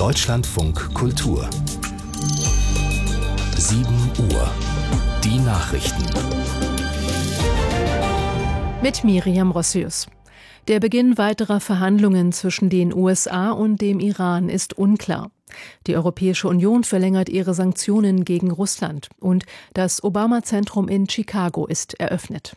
Deutschlandfunk Kultur 7 Uhr. Die Nachrichten. Mit Miriam Rossius. Der Beginn weiterer Verhandlungen zwischen den USA und dem Iran ist unklar. Die Europäische Union verlängert ihre Sanktionen gegen Russland und das Obama-Zentrum in Chicago ist eröffnet.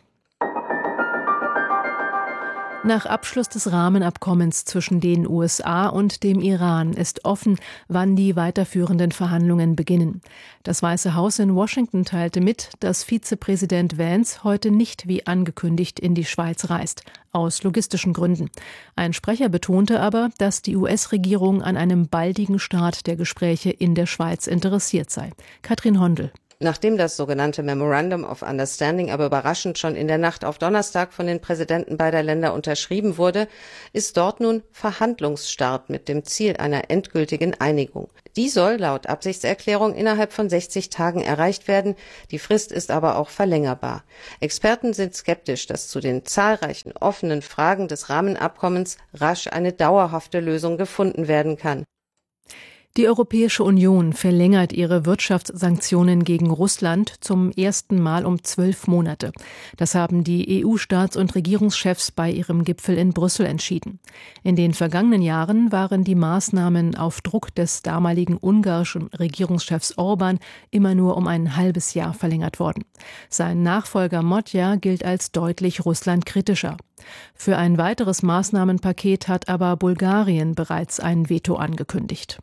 Nach Abschluss des Rahmenabkommens zwischen den USA und dem Iran ist offen, wann die weiterführenden Verhandlungen beginnen. Das Weiße Haus in Washington teilte mit, dass Vizepräsident Vance heute nicht wie angekündigt in die Schweiz reist, aus logistischen Gründen. Ein Sprecher betonte aber, dass die US-Regierung an einem baldigen Start der Gespräche in der Schweiz interessiert sei. Katrin Hondel. Nachdem das sogenannte Memorandum of Understanding aber überraschend schon in der Nacht auf Donnerstag von den Präsidenten beider Länder unterschrieben wurde, ist dort nun Verhandlungsstart mit dem Ziel einer endgültigen Einigung. Die soll laut Absichtserklärung innerhalb von 60 Tagen erreicht werden. Die Frist ist aber auch verlängerbar. Experten sind skeptisch, dass zu den zahlreichen offenen Fragen des Rahmenabkommens rasch eine dauerhafte Lösung gefunden werden kann. Die Europäische Union verlängert ihre Wirtschaftssanktionen gegen Russland zum ersten Mal um 12 Monate. Das haben die EU-Staats- und Regierungschefs bei ihrem Gipfel in Brüssel entschieden. In den vergangenen Jahren waren die Maßnahmen auf Druck des damaligen ungarischen Regierungschefs Orban immer nur um ein halbes Jahr verlängert worden. Sein Nachfolger Modja gilt als deutlich russlandkritischer. Für ein weiteres Maßnahmenpaket hat aber Bulgarien bereits ein Veto angekündigt.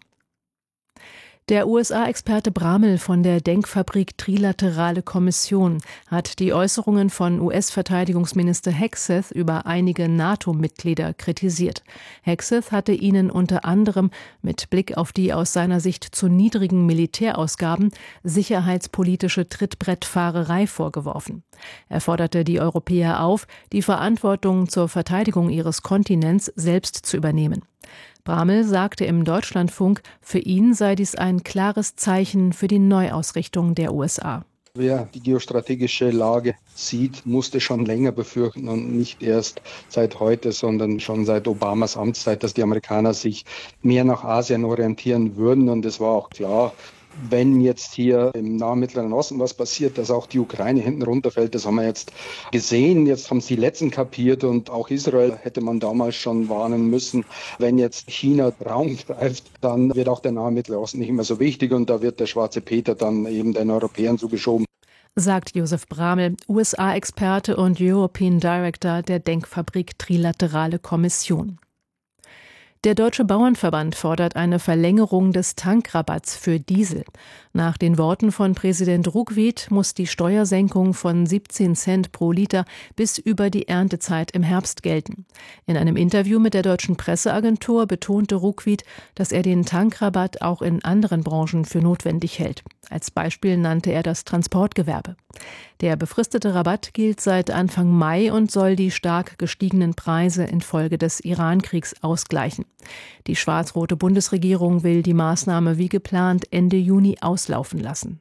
Der USA-Experte Bramel von der Denkfabrik Trilaterale Kommission hat die Äußerungen von US-Verteidigungsminister Hegseth über einige NATO-Mitglieder kritisiert. Hegseth hatte ihnen unter anderem mit Blick auf die aus seiner Sicht zu niedrigen Militärausgaben sicherheitspolitische Trittbrettfahrerei vorgeworfen. Er forderte die Europäer auf, die Verantwortung zur Verteidigung ihres Kontinents selbst zu übernehmen. Bramel sagte im Deutschlandfunk, für ihn sei dies ein klares Zeichen für die Neuausrichtung der USA. Wer die geostrategische Lage sieht, musste schon länger befürchten und nicht erst seit heute, sondern schon seit Obamas Amtszeit, dass die Amerikaner sich mehr nach Asien orientieren würden. Und es war auch klar, wenn jetzt hier im nahen Mittleren Osten was passiert, dass auch die Ukraine hinten runterfällt, das haben wir jetzt gesehen. Jetzt haben es die Letzten kapiert und auch Israel hätte man damals schon warnen müssen. Wenn jetzt China Raum greift, dann wird auch der nahe Mittlere Osten nicht mehr so wichtig und da wird der schwarze Peter dann eben den Europäern zugeschoben. Sagt Josef Bramel, USA-Experte und European Director der Denkfabrik Trilaterale Kommission. Der Deutsche Bauernverband fordert eine Verlängerung des Tankrabatts für Diesel. Nach den Worten von Präsident Ruckwied muss die Steuersenkung von 17 Cent pro Liter bis über die Erntezeit im Herbst gelten. In einem Interview mit der Deutschen Presseagentur betonte Ruckwied, dass er den Tankrabatt auch in anderen Branchen für notwendig hält. Als Beispiel nannte er das Transportgewerbe. Der befristete Rabatt gilt seit Anfang Mai und soll die stark gestiegenen Preise infolge des Iran-Kriegs ausgleichen. Die schwarz-rote Bundesregierung will die Maßnahme wie geplant Ende Juni auslaufen lassen.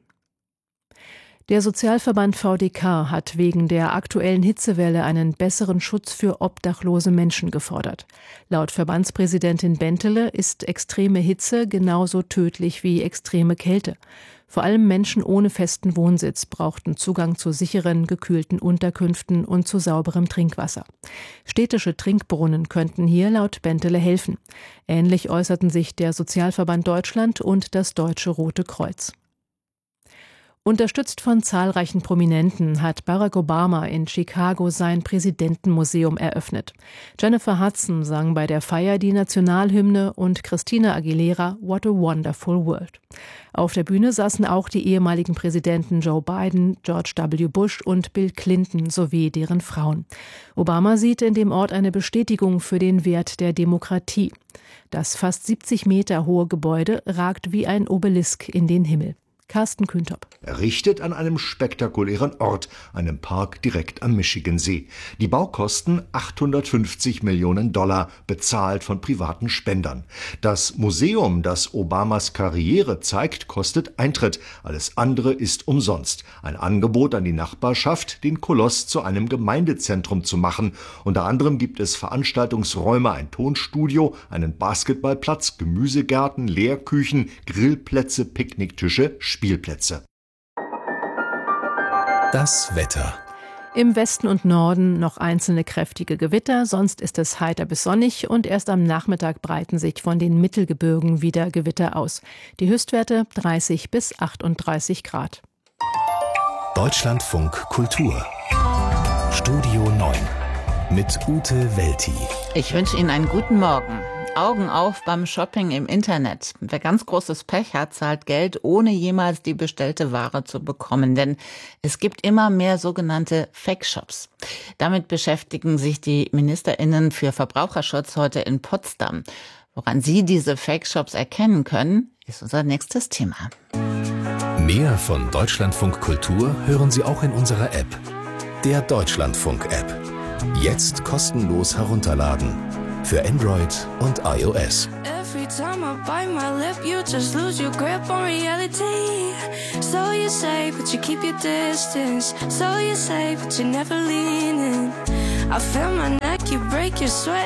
Der Sozialverband VDK hat wegen der aktuellen Hitzewelle einen besseren Schutz für obdachlose Menschen gefordert. Laut Verbandspräsidentin Bentele ist extreme Hitze genauso tödlich wie extreme Kälte. Vor allem Menschen ohne festen Wohnsitz brauchten Zugang zu sicheren, gekühlten Unterkünften und zu sauberem Trinkwasser. Städtische Trinkbrunnen könnten hier laut Bentele helfen. Ähnlich äußerten sich der Sozialverband Deutschland und das Deutsche Rote Kreuz. Unterstützt von zahlreichen Prominenten hat Barack Obama in Chicago sein Präsidentenmuseum eröffnet. Jennifer Hudson sang bei der Feier die Nationalhymne und Christina Aguilera What a Wonderful World. Auf der Bühne saßen auch die ehemaligen Präsidenten Joe Biden, George W. Bush und Bill Clinton sowie deren Frauen. Obama sieht in dem Ort eine Bestätigung für den Wert der Demokratie. Das fast 70 Meter hohe Gebäude ragt wie ein Obelisk in den Himmel. Carsten Kühntop. Errichtet an einem spektakulären Ort, einem Park direkt am Michigansee. Die Baukosten $850 Millionen, bezahlt von privaten Spendern. Das Museum, das Obamas Karriere zeigt, kostet Eintritt. Alles andere ist umsonst. Ein Angebot an die Nachbarschaft, den Koloss zu einem Gemeindezentrum zu machen. Unter anderem gibt es Veranstaltungsräume, ein Tonstudio, einen Basketballplatz, Gemüsegärten, Lehrküchen, Grillplätze, Picknicktische, Spielplätze. Das Wetter. Im Westen und Norden noch einzelne kräftige Gewitter, sonst ist es heiter bis sonnig und erst am Nachmittag breiten sich von den Mittelgebirgen wieder Gewitter aus. Die Höchstwerte 30 bis 38 Grad. Deutschlandfunk Kultur. Studio 9 mit Ute Welti. Ich wünsche Ihnen einen guten Morgen. Augen auf beim Shopping im Internet. Wer ganz großes Pech hat, zahlt Geld, ohne jemals die bestellte Ware zu bekommen. Denn es gibt immer mehr sogenannte Fake-Shops. Damit beschäftigen sich die MinisterInnen für Verbraucherschutz heute in Potsdam. Woran Sie diese Fake-Shops erkennen können, ist unser nächstes Thema. Mehr von Deutschlandfunk Kultur hören Sie auch in unserer App. Der Deutschlandfunk-App. Jetzt kostenlos herunterladen. Für Android und iOS. Every time I bite my lip, you just lose your grip on reality. So you say, but you keep your distance. So you say, but you never lean in. I feel my neck, you break your sweat.